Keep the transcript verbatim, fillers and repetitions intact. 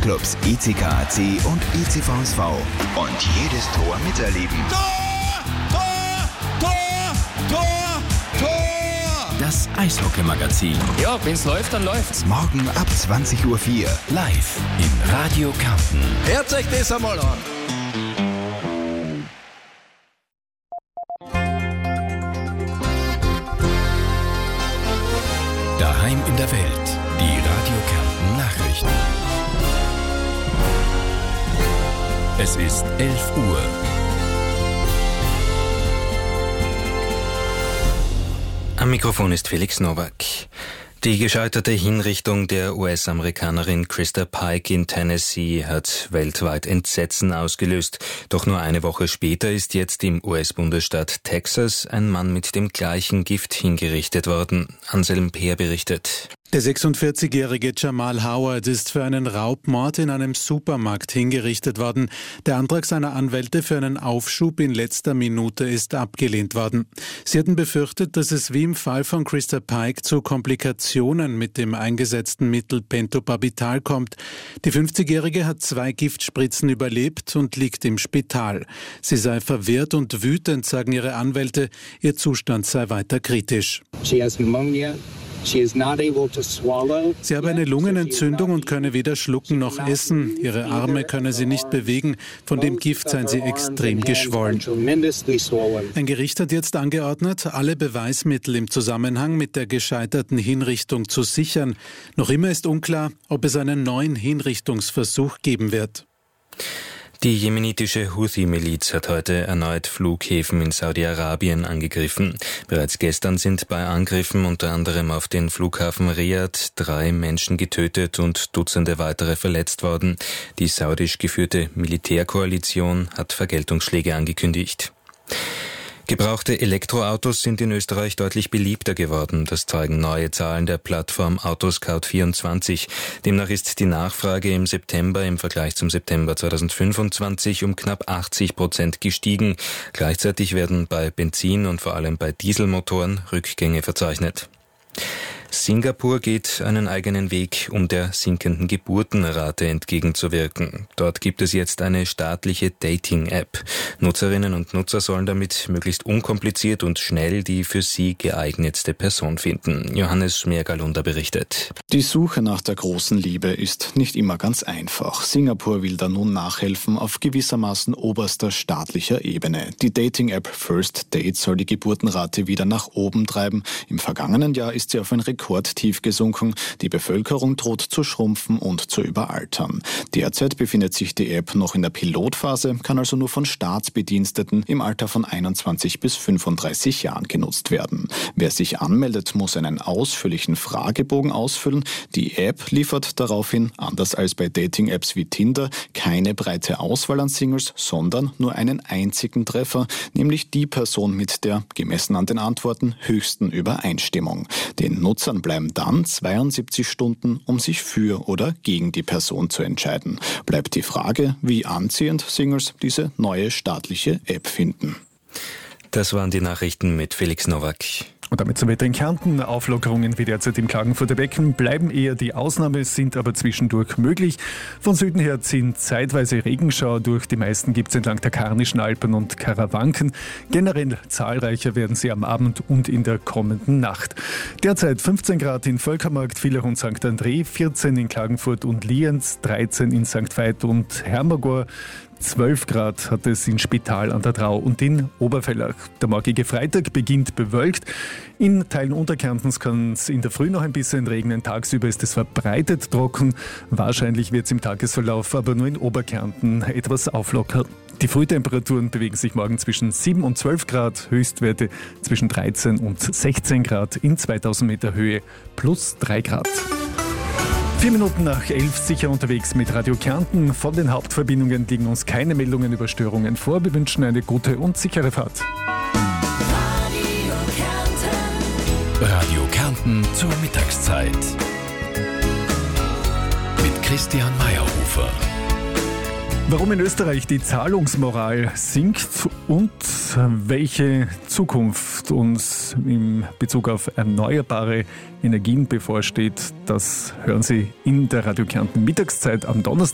Fußballclubs E C K A C und E C V S V. Und jedes Tor miterleben. Tor! Tor! Tor! Tor! Tor! Das Eishockey-Magazin. Ja, wenn's läuft, dann läuft's. Morgen ab zwanzig Uhr vier. Live in Radio Kärnten. Hört euch das einmal an. Daheim in der Welt. Die Radio Kärnten Nachrichten. Es ist elf Uhr. Am Mikrofon ist Felix Nowak. Die gescheiterte Hinrichtung der U S-Amerikanerin Krista Pike in Tennessee hat weltweit Entsetzen ausgelöst. Doch nur eine Woche später ist jetzt im U S-Bundesstaat Texas ein Mann mit dem gleichen Gift hingerichtet worden. Anselm Peer berichtet. Der sechsundvierzigjährige Jamal Howard ist für einen Raubmord in einem Supermarkt hingerichtet worden. Der Antrag seiner Anwälte für einen Aufschub in letzter Minute ist abgelehnt worden. Sie hatten befürchtet, dass es wie im Fall von Krista Pike zu Komplikationen mit dem eingesetzten Mittel Pentobarbital kommt. Die fünfzigjährige hat zwei Giftspritzen überlebt und liegt im Spital. Sie sei verwirrt und wütend, sagen ihre Anwälte. Ihr Zustand sei weiter kritisch. She has pneumonia. Sie habe eine Lungenentzündung und könne weder schlucken noch essen. Ihre Arme könne sie nicht bewegen. Von dem Gift seien sie extrem geschwollen. Ein Gericht hat jetzt angeordnet, alle Beweismittel im Zusammenhang mit der gescheiterten Hinrichtung zu sichern. Noch immer ist unklar, ob es einen neuen Hinrichtungsversuch geben wird. Die jemenitische Houthi-Miliz hat heute erneut Flughäfen in Saudi-Arabien angegriffen. Bereits gestern sind bei Angriffen unter anderem auf den Flughafen Riad drei Menschen getötet und Dutzende weitere verletzt worden. Die saudisch geführte Militärkoalition hat Vergeltungsschläge angekündigt. Gebrauchte Elektroautos sind in Österreich deutlich beliebter geworden. Das zeigen neue Zahlen der Plattform Autoscout vierundzwanzig. Demnach ist die Nachfrage im September im Vergleich zum September zweitausendfünfundzwanzig um knapp achtzig Prozent gestiegen. Gleichzeitig werden bei Benzin- und vor allem bei Dieselmotoren Rückgänge verzeichnet. Singapur geht einen eigenen Weg, um der sinkenden Geburtenrate entgegenzuwirken. Dort gibt es jetzt eine staatliche Dating-App. Nutzerinnen und Nutzer sollen damit möglichst unkompliziert und schnell die für sie geeignetste Person finden. Johannes Schmergalunder berichtet. Die Suche nach der großen Liebe ist nicht immer ganz einfach. Singapur will da nun nachhelfen auf gewissermaßen oberster staatlicher Ebene. Die Dating-App First Date soll die Geburtenrate wieder nach oben treiben. Im vergangenen Jahr ist sie auf ein Rekordtief gesunken. Die Bevölkerung droht zu schrumpfen und zu überaltern. Derzeit befindet sich die App noch in der Pilotphase, kann also nur von Staatsbediensteten im Alter von einundzwanzig bis fünfunddreißig Jahren genutzt werden. Wer sich anmeldet, muss einen ausführlichen Fragebogen ausfüllen. Die App liefert daraufhin, anders als bei Dating-Apps wie Tinder, keine breite Auswahl an Singles, sondern nur einen einzigen Treffer, nämlich die Person mit der, gemessen an den Antworten, höchsten Übereinstimmung. Den Nutzern bleiben dann zweiundsiebzig Stunden, um sich für oder gegen die Person zu entscheiden. Bleibt die Frage, wie anziehend Singles diese neue staatliche App finden. Das waren die Nachrichten mit Felix Nowak. Und damit zum Wetter in Kärnten. Auflockerungen wie derzeit im Klagenfurter Becken bleiben eher die Ausnahme, sind aber zwischendurch möglich. Von Süden her ziehen zeitweise Regenschauer durch. Die meisten gibt es entlang der Karnischen Alpen und Karawanken. Generell zahlreicher werden sie am Abend und in der kommenden Nacht. Derzeit fünfzehn Grad in Völkermarkt, Villach und Sankt André, vierzehn in Klagenfurt und Lienz, dreizehn in Sankt Veit und Hermagor, zwölf Grad hat es in Spital an der Drau und in Obervellach. Der morgige Freitag beginnt bewölkt. In Teilen Unterkärntens kann es in der Früh noch ein bisschen regnen. Tagsüber ist es verbreitet trocken. Wahrscheinlich wird es im Tagesverlauf aber nur in Oberkärnten etwas auflockern. Die Frühtemperaturen bewegen sich morgen zwischen sieben und zwölf Grad, Höchstwerte zwischen dreizehn und sechzehn Grad in zweitausend Meter Höhe, plus drei Grad. Vier Minuten nach elf, sicher unterwegs mit Radio Kärnten. Von den Hauptverbindungen liegen uns keine Meldungen über Störungen vor. Wir wünschen eine gute und sichere Fahrt. Radio Kärnten. Radio Kärnten zur Mittagszeit. Mit Christian Meyerhofer. Warum in Österreich die Zahlungsmoral sinkt und welche Zukunft uns in Bezug auf erneuerbare Energien bevorsteht, das hören Sie in der Radio Kärnten Mittagszeit am Donnerstag.